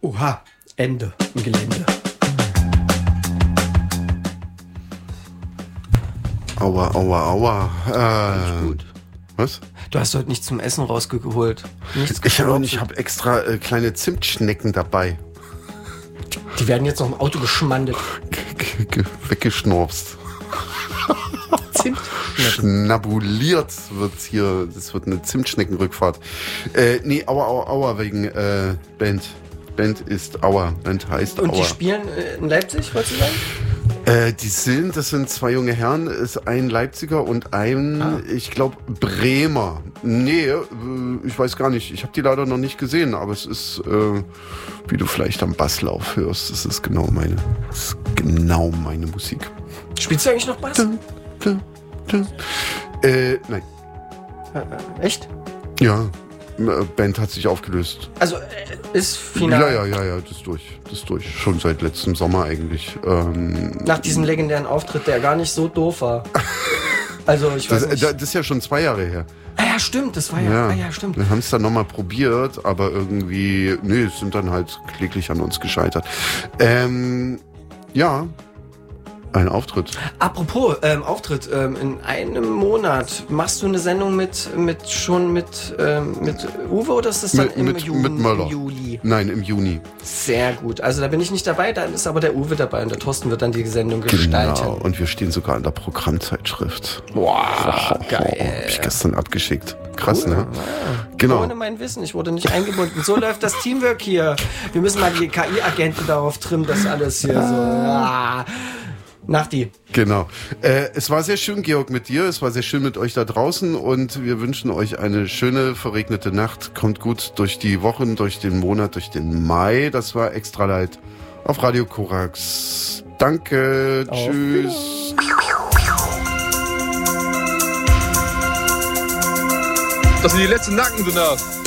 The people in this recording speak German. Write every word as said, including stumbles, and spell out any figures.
Oha, Ende im Gelände. Aua, aua, aua. Äh, gut. Was? Du hast heute nichts zum Essen rausgeholt. Nichts Ich habe gekauft. hab extra äh, kleine Zimtschnecken dabei. Die werden jetzt noch im Auto geschmandet. G g weggeschnorpst. Zimtschnecken. Schnabuliert wird's hier. Das wird eine Zimtschneckenrückfahrt. Äh, nee, aua, aua, aua wegen äh, Band. Band ist Aua. Band heißt Und Aua. die spielen äh, in Leipzig, wolltest du sagen? Äh, die sind, das sind zwei junge Herren, ist ein Leipziger und ein, Ah. ich glaube, Bremer. Nee, äh, ich weiß gar nicht. Ich habe die leider noch nicht gesehen, aber es ist, äh, wie du vielleicht am Basslauf hörst, das ist genau meine, das ist genau meine Musik. Spielst du eigentlich noch Bass? Dun, dun, dun. Äh, nein. Äh, echt? Ja, äh, Band hat sich aufgelöst. Also äh, ist final. Ja, ja, ja, ja, das ist durch. Das ist durch. Schon seit letztem Sommer eigentlich. Ähm, Nach diesem legendären Auftritt, der gar nicht so doof war. Also ich weiß das, nicht. das ist ja schon zwei Jahre her. Ah ja, stimmt, das war ja. Ja, Ah, ja stimmt. wir haben es dann nochmal probiert, aber irgendwie, nee, es sind dann halt kläglich an uns gescheitert. Ähm, ja, ein Auftritt. Apropos ähm, Auftritt, ähm, in einem Monat machst du eine Sendung mit, mit schon mit, ähm, mit Uwe oder ist das dann Mit, im mit, Juni, mit Möller. Juli? Nein, im Juni. Sehr gut. Also da bin ich nicht dabei, dann ist aber der Uwe dabei und der Thorsten wird dann die Sendung gestalten. Genau, und wir stehen sogar in der Programmzeitschrift. Boah, geil. Hab ich gestern abgeschickt. Krass, Cool. ne? Ah, Genau. Ohne mein Wissen, ich wurde nicht eingebunden. So läuft das Teamwork hier. Wir müssen mal die K I-Agenten darauf trimmen, dass alles hier so... Ah. Nachti. Genau. Äh, es war sehr schön, Georg, mit dir. Es war sehr schön mit euch da draußen und wir wünschen euch eine schöne, verregnete Nacht. Kommt gut durch die Wochen, durch den Monat, durch den Mai. Das war Extra Light auf Radio Korax. Danke. Auf Tschüss. Das sind die letzten Nacken, du Narr.